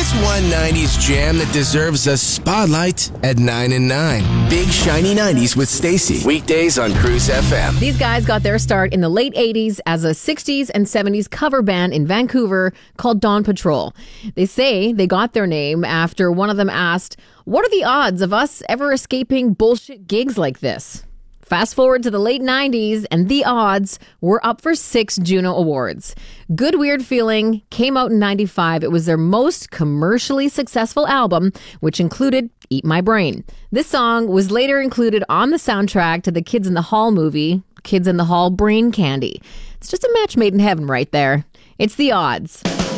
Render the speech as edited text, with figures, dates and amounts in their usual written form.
What's one 90s jam that deserves a spotlight at 9 and 9? Big Shiny 90s with Stacy. Weekdays on Cruise FM. These guys got their start in the late 80s as a 60s and 70s cover band in Vancouver called Dawn Patrol. They say they got their name after one of them asked, "What are the odds of us ever escaping bullshit gigs like this?" Fast forward to the late 90s, and the odds were up for 6 Juno Awards. Good Weird Feeling came out in 95. It was their most commercially successful album, which included Eat My Brain. This song was later included on the soundtrack to the Kids in the Hall movie, Kids in the Hall Brain Candy. It's just a match made in heaven right there. It's The Odds.